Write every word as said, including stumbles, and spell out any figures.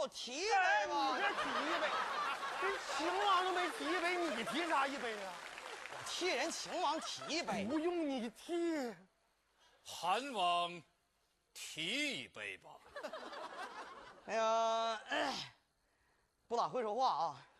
我提一杯吧。 你这提一杯，人秦王都没提一杯，你提啥一杯啊？ 我替人秦王提一杯。 不用你提。 韩王，提一杯吧。 哎呀，哎，不咋会说话啊。